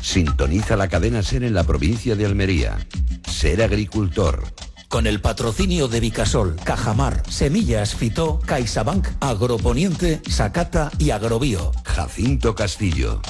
Sintoniza la cadena SER en la provincia de Almería. Ser agricultor. Con el patrocinio de Vicasol, Cajamar, Semillas Fitó, CaixaBank, Agroponiente, Sacata y Agrobio. Jacinto Castillo.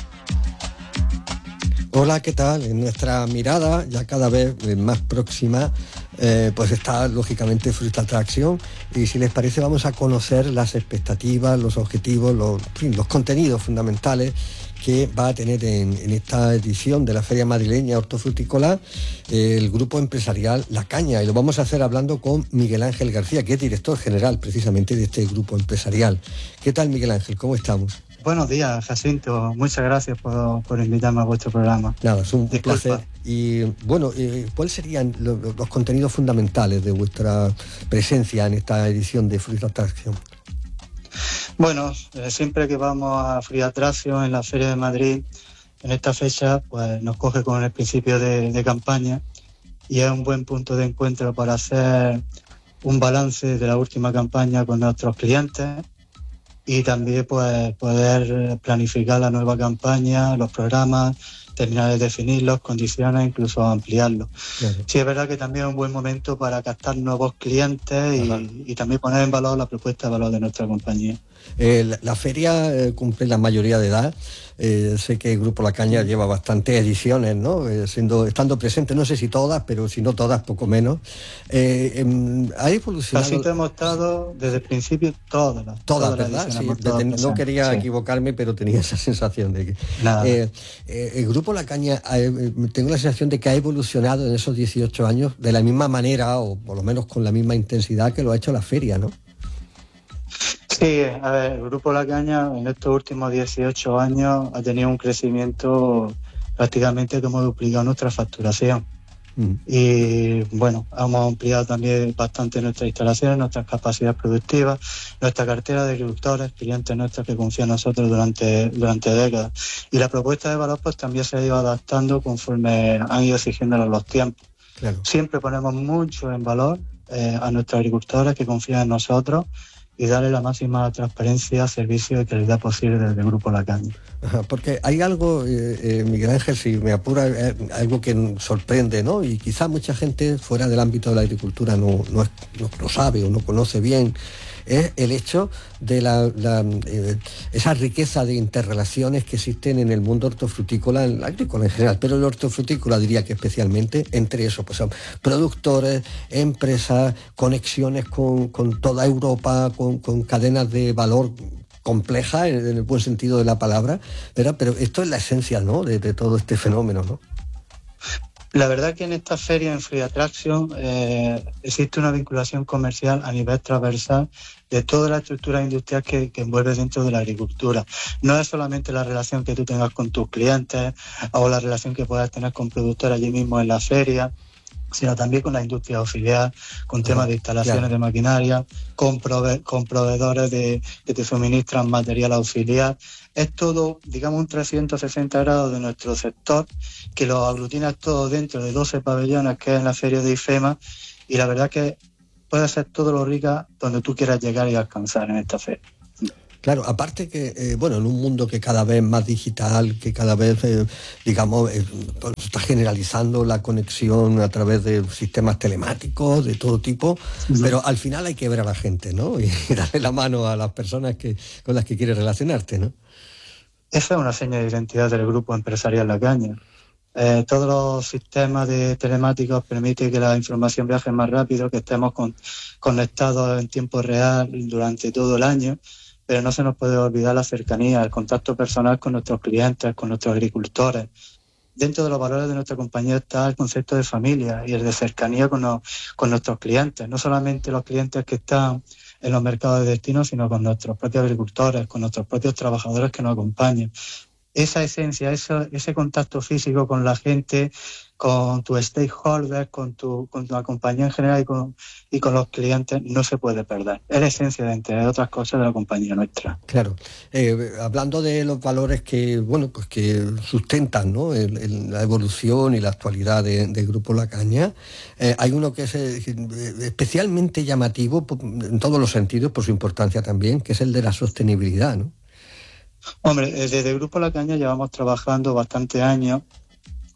Hola, ¿qué tal? En nuestra mirada, ya cada vez más próxima, pues está lógicamente Fruit Attraction, y si les parece vamos a conocer las expectativas, los objetivos, los contenidos fundamentales que va a tener en esta edición de la Feria Madrileña Hortofrutícola el grupo empresarial La Caña, y lo vamos a hacer hablando con Miguel Ángel García, que es director general precisamente de este grupo empresarial. ¿Qué tal, Miguel Ángel? ¿Cómo estamos? Buenos días, Jacinto. Muchas gracias por invitarme a vuestro programa. Nada, es un placer. Y bueno, ¿cuáles serían los contenidos fundamentales de vuestra presencia en esta edición de Fruit Attraction? Bueno, siempre que vamos a Fruit Attraction en la Feria de Madrid, en esta fecha, pues nos coge con el principio de campaña, y es un buen punto de encuentro para hacer un balance de la última campaña con nuestros clientes, y también pues poder planificar la nueva campaña, los programas, terminar de definirlos, condiciones, incluso ampliarlos. Claro. Sí, es verdad que también es un buen momento para captar nuevos clientes y también poner en valor la propuesta de valor de nuestra compañía. La feria cumple la mayoría de edad. Sé que el Grupo La Caña lleva bastantes ediciones, ¿no? Estando presente, no sé si todas, pero si no todas, poco menos. ¿Ha evolucionado? Casi hemos estado desde el principio todas, ¿verdad? Sí, no quería equivocarme, pero tenía esa sensación de que... el Grupo La Caña, tengo la sensación de que ha evolucionado en esos 18 años de la misma manera, o por lo menos con la misma intensidad que lo ha hecho la feria, ¿no? Sí, a ver, el Grupo La Caña en estos últimos 18 años ha tenido un crecimiento prácticamente que hemos duplicado nuestra facturación. Y bueno, hemos ampliado también bastante nuestras instalaciones, nuestras capacidades productivas, nuestra cartera de agricultores, clientes nuestros que confían en nosotros durante décadas. Y la propuesta de valor pues también se ha ido adaptando conforme han ido exigiéndonos los tiempos. Claro. Siempre ponemos mucho en valor a nuestros agricultores que confían en nosotros, y darle la máxima transparencia, servicio y calidad posible desde el Grupo La Caña. Ajá, porque hay algo, Miguel Ángel, si me apura, algo que sorprende, ¿no? Y quizá mucha gente fuera del ámbito de la agricultura no lo sabe o no conoce bien, es el hecho de esa riqueza de interrelaciones que existen en el mundo hortofrutícola, en el agrícola en general, pero el hortofrutícola diría que especialmente, entre eso, pues son productores, empresas, conexiones con toda Europa, con cadenas de valor complejas en el buen sentido de la palabra, pero esto es la esencia, ¿no?, de todo este fenómeno, ¿no? La verdad que en esta feria, en Fruit Attraction, existe una vinculación comercial a nivel transversal de toda la estructura industrial que envuelve dentro de la agricultura. No es solamente la relación que tú tengas con tus clientes o la relación que puedas tener con productores allí mismo en la feria, sino también con la industria auxiliar, con temas de instalaciones de maquinaria, con proveedores que te suministran material auxiliar. Es todo, digamos, un 360 grados de nuestro sector, que lo aglutinas todo dentro de 12 pabellones que es en la feria de IFEMA, y la verdad que puede ser todo lo rica donde tú quieras llegar y alcanzar en esta feria. Claro, aparte que, en un mundo que cada vez más digital, que cada vez, está generalizando la conexión a través de sistemas telemáticos de todo tipo, pero al final hay que ver a la gente, ¿no? Y darle la mano a las personas con las que quieres relacionarte, ¿no? Esa es una seña de identidad del Grupo Empresarial La Caña. Todos los sistemas telemáticos permiten que la información viaje más rápido, que estemos conectados en tiempo real durante todo el año, pero no se nos puede olvidar la cercanía, el contacto personal con nuestros clientes, con nuestros agricultores. Dentro de los valores de nuestra compañía está el concepto de familia y el de cercanía con nuestros clientes, no solamente los clientes que están en los mercados de destino, sino con nuestros propios agricultores, con nuestros propios trabajadores que nos acompañan. Esa esencia, ese contacto físico con la gente, con tu stakeholder, con la compañía en general y con los clientes, no se puede perder. Es la esencia, entre otras cosas, de la compañía nuestra. Claro. Hablando de los valores que sustentan, ¿no?, la evolución y la actualidad del Grupo La Caña, hay uno que es especialmente llamativo en todos los sentidos, por su importancia también, que es el de la sostenibilidad, ¿no? Hombre, desde el Grupo La Caña llevamos trabajando bastantes años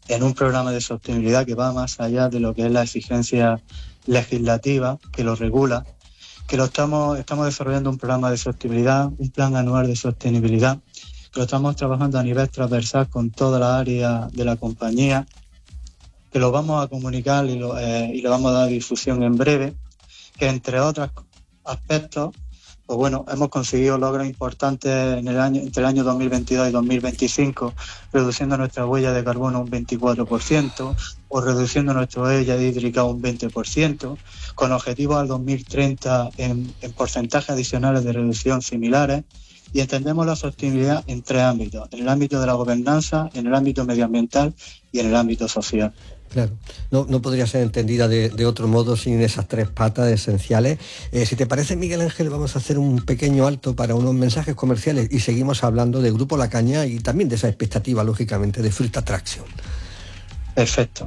en un programa de sostenibilidad que va más allá de lo que es la exigencia legislativa que lo regula, que estamos desarrollando un programa de sostenibilidad, un plan anual de sostenibilidad, que lo estamos trabajando a nivel transversal con toda la área de la compañía, que lo vamos a comunicar y le vamos a dar difusión en breve, que entre otros aspectos, pues bueno, hemos conseguido logros importantes entre el año 2022 y 2025, reduciendo nuestra huella de carbono un 24% o reduciendo nuestra huella hídrica un 20%, con objetivos al 2030 en porcentajes adicionales de reducción similares, y entendemos la sostenibilidad en tres ámbitos: en el ámbito de la gobernanza, en el ámbito medioambiental y en el ámbito social. Claro, no podría ser entendida de otro modo sin esas tres patas esenciales. Si te parece, Miguel Ángel, vamos a hacer un pequeño alto para unos mensajes comerciales y seguimos hablando de Grupo La Caña y también de esa expectativa, lógicamente, de Fruit Attraction. Perfecto.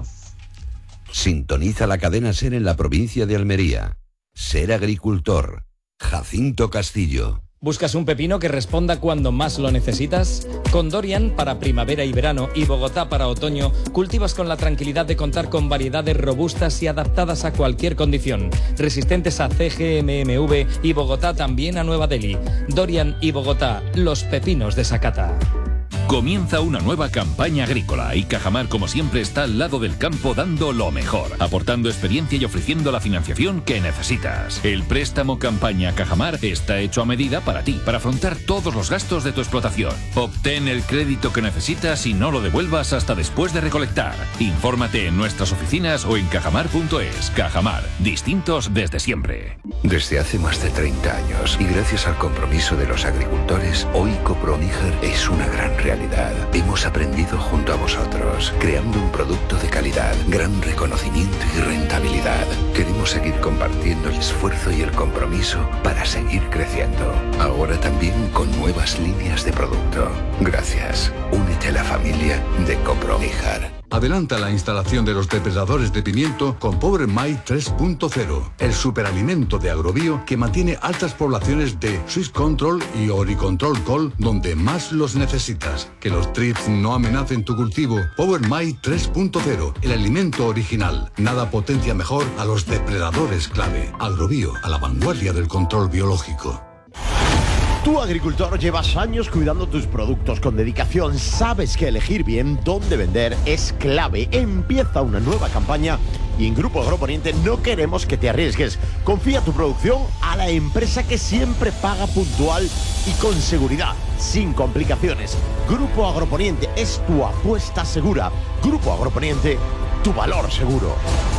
Sintoniza la cadena SER en la provincia de Almería. Ser agricultor. Jacinto Castillo. ¿Buscas un pepino que responda cuando más lo necesitas? Con Dorian para primavera y verano y Bogotá para otoño, cultivas con la tranquilidad de contar con variedades robustas y adaptadas a cualquier condición, resistentes a CGMMV y Bogotá también a Nueva Delhi. Dorian y Bogotá, los pepinos de Sakata. Comienza una nueva campaña agrícola y Cajamar, como siempre, está al lado del campo dando lo mejor, aportando experiencia y ofreciendo la financiación que necesitas. El préstamo campaña Cajamar está hecho a medida para ti, para afrontar todos los gastos de tu explotación. Obtén el crédito que necesitas y no lo devuelvas hasta después de recolectar. Infórmate en nuestras oficinas o en cajamar.es. Cajamar, distintos desde siempre. Desde hace más de 30 años y gracias al compromiso de los agricultores, hoy Coproníger es una gran realidad. Hemos aprendido junto a vosotros, creando un producto de calidad, gran reconocimiento y rentabilidad. Queremos seguir compartiendo el esfuerzo y el compromiso para seguir creciendo. Ahora también con nuevas líneas de producto. Gracias. Únete a la familia de Coproníger. Adelanta la instalación de los depredadores de pimiento con Power My 3.0, el superalimento de Agrobio que mantiene altas poblaciones de Swiss Control y Oricontrol Col donde más los necesitas. Que los thrips no amenacen tu cultivo. Power My 3.0, el alimento original. Nada potencia mejor a los depredadores clave. Agrobio, a la vanguardia del control biológico. Tú, agricultor, llevas años cuidando tus productos con dedicación. Sabes que elegir bien dónde vender es clave. Empieza una nueva campaña y en Grupo Agroponiente no queremos que te arriesgues. Confía tu producción a la empresa que siempre paga puntual y con seguridad, sin complicaciones. Grupo Agroponiente es tu apuesta segura. Grupo Agroponiente, tu valor seguro.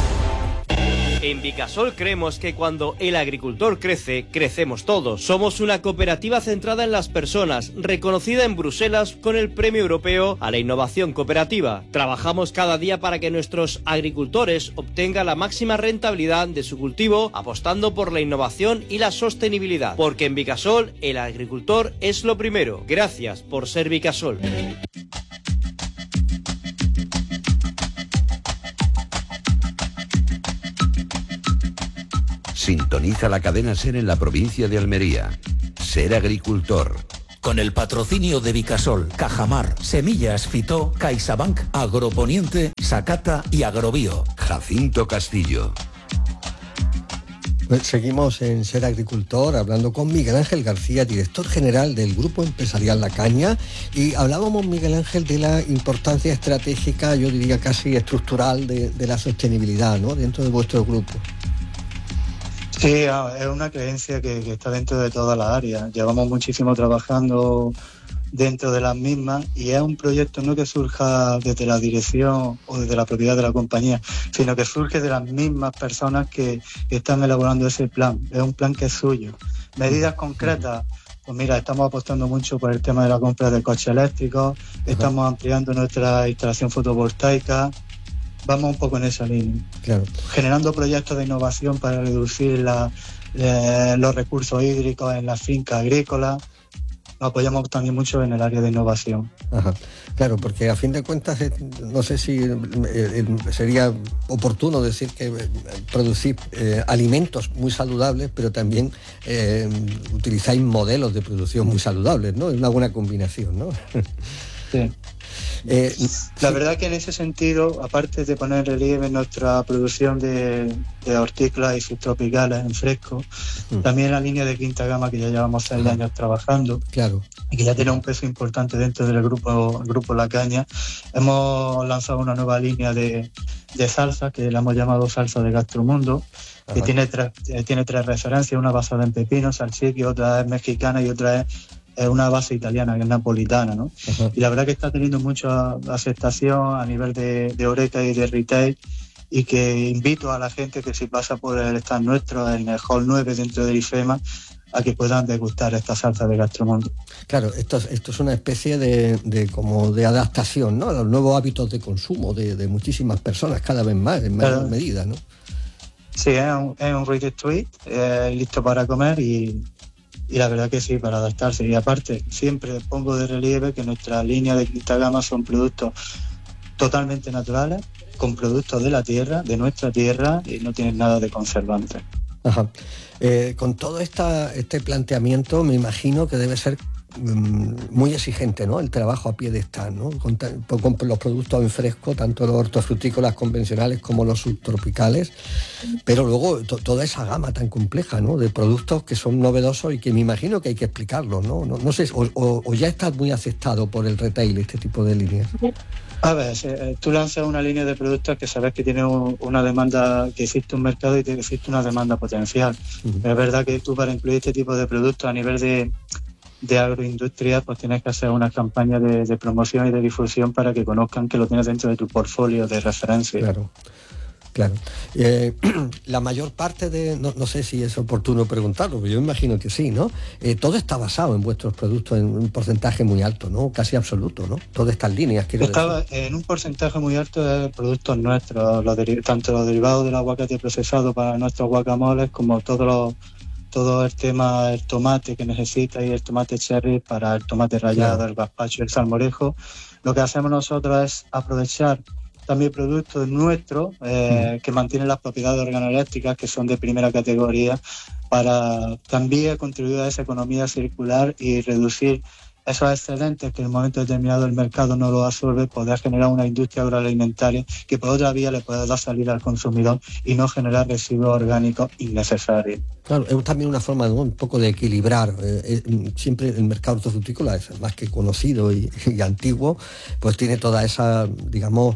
En Vicasol creemos que cuando el agricultor crece, crecemos todos. Somos una cooperativa centrada en las personas, reconocida en Bruselas con el Premio Europeo a la Innovación Cooperativa. Trabajamos cada día para que nuestros agricultores obtengan la máxima rentabilidad de su cultivo, apostando por la innovación y la sostenibilidad. Porque en Vicasol, el agricultor es lo primero. Gracias por ser Vicasol. Sintoniza la cadena SER en la provincia de Almería. Ser agricultor. Con el patrocinio de Vicasol, Cajamar, Semillas Fitó, CaixaBank, Agroponiente, Sakata y Agrobio. Jacinto Castillo. Seguimos en Ser Agricultor hablando con Miguel Ángel García, director general del Grupo Empresarial La Caña, y hablábamos, Miguel Ángel, de la importancia estratégica, yo diría casi estructural, de la sostenibilidad, ¿no?, dentro de vuestro grupo. Sí, es una creencia que está dentro de toda la área. Llevamos muchísimo trabajando dentro de las mismas y es un proyecto no que surja desde la dirección o desde la propiedad de la compañía, sino que surge de las mismas personas que están elaborando ese plan. Es un plan que es suyo. Medidas concretas, pues mira, estamos apostando mucho por el tema de la compra de coches eléctricos, estamos ampliando nuestra instalación fotovoltaica. Vamos un poco en esa línea. Claro. Generando proyectos de innovación para reducir los recursos hídricos en las fincas agrícolas. Nos apoyamos también mucho en el área de innovación. Ajá. Claro, porque a fin de cuentas, no sé si sería oportuno decir que producís alimentos muy saludables, pero también utilizáis modelos de producción muy saludables, ¿no? Es una buena combinación, ¿no? Sí. La verdad que en ese sentido, aparte de poner en relieve nuestra producción de hortícolas y subtropicales en fresco, también la línea de quinta gama que ya llevamos 6 años trabajando, claro, y que ya tiene un peso importante dentro del grupo La Caña. Hemos lanzado una nueva línea de salsa que la hemos llamado salsa de Gastromundo, que tiene tres referencias, una basada en pepino, salchichi, otra es mexicana y otra es una base italiana, que es napolitana, ¿no? Y la verdad que está teniendo mucha aceptación a nivel de Horeca y de retail, y que invito a la gente que si pasa por el stand nuestro en el Hall 9 dentro del IFEMA, a que puedan degustar esta salsa de Gastromundo. Claro, esto es una especie de adaptación, ¿no?, a los nuevos hábitos de consumo de muchísimas personas, cada vez más, en mayor medida, ¿no? Sí, es un ready to eat, listo para comer, y la verdad que sí, para adaptarse. Y aparte, siempre pongo de relieve que nuestra línea de quinta gama son productos totalmente naturales, con productos de la tierra, de nuestra tierra, y no tienen nada de conservante. Ajá. Con todo este planteamiento, me imagino que debe ser muy exigente, ¿no?, el trabajo a pie de stand, ¿no?, con los productos en fresco, tanto los hortofrutícolas convencionales como los subtropicales, pero luego toda esa gama tan compleja, ¿no?, de productos que son novedosos y que me imagino que hay que explicarlos, ¿no? No sé, o ya está muy aceptado por el retail este tipo de líneas. A ver, tú lanzas una línea de productos que sabes que tiene una demanda, que existe un mercado y que existe una demanda potencial. Pero es verdad que tú, para incluir este tipo de productos a nivel de agroindustria, pues tienes que hacer una campaña de promoción y de difusión para que conozcan que lo tienes dentro de tu portfolio de referencia. Claro. La mayor parte no sé si es oportuno preguntarlo, pero yo imagino que sí, ¿no? Todo está basado en vuestros productos en un porcentaje muy alto, ¿no?, casi absoluto, ¿no? Todas estas líneas, Estaba en un porcentaje muy alto de productos nuestros, tanto los derivados del aguacate procesado para nuestros guacamoles, como todo el tema del tomate que necesita, y el tomate cherry para el tomate rallado, el gazpacho y el salmorejo. Lo que hacemos nosotros es aprovechar también productos nuestros que mantienen las propiedades organolépticas, que son de primera categoría, para también contribuir a esa economía circular y reducir esos excedentes que en un momento determinado el mercado no lo absorbe, poder generar una industria agroalimentaria que por otra vía le pueda dar salida al consumidor y no generar residuos orgánicos innecesarios. Claro, es también una forma, ¿no?, un poco de equilibrar. Siempre el mercado hortofrutícola es más que conocido y antiguo, pues tiene toda esa, digamos,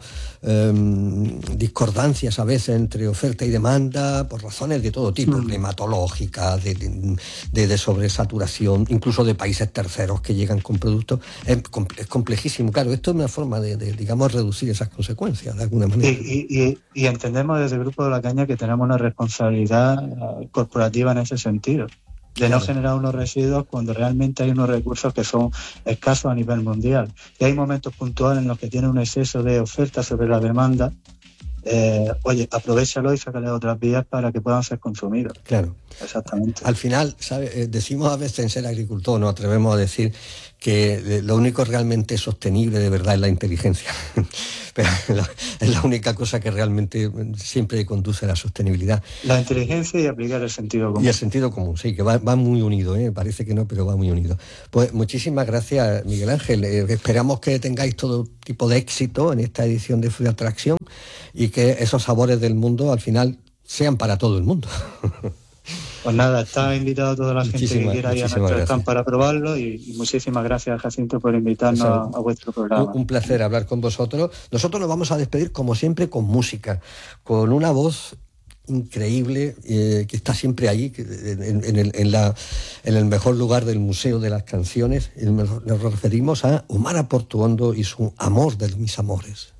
discordancias a veces entre oferta y demanda por razones de todo tipo, climatológicas, de sobresaturación, incluso de países terceros que llegan con productos. Es complejísimo. Claro, esto es una forma de digamos, reducir esas consecuencias de alguna manera. Y entendemos desde el Grupo de La Caña que tenemos una responsabilidad corporativa en ese sentido, de no generar unos residuos cuando realmente hay unos recursos que son escasos a nivel mundial. Y hay momentos puntuales en los que tiene un exceso de oferta sobre la demanda. Aprovechalo y sácale otras vías para que puedan ser consumidos. Claro. Exactamente. Al final, ¿sabes? Decimos a veces en Ser Agricultor, nos atrevemos a decir que lo único realmente sostenible de verdad es la inteligencia. Pero es la única cosa que realmente siempre conduce a la sostenibilidad. La inteligencia y aplicar el sentido común. Y el sentido común, sí, que va muy unido, parece que no, pero va muy unido. Pues muchísimas gracias, Miguel Ángel. Esperamos que tengáis todo tipo de éxito en esta edición de Food Attraction y que esos sabores del mundo al final sean para todo el mundo. Pues nada, está invitado a toda la gente que quiera ir a nuestro stand para probarlo, y muchísimas gracias, Jacinto, por invitarnos a vuestro programa. Un placer hablar con vosotros. Nosotros nos vamos a despedir, como siempre, con música, con una voz increíble que está siempre allí, en el mejor lugar del Museo de las Canciones. Nos referimos a Omar Portuondo y su Amor de mis amores.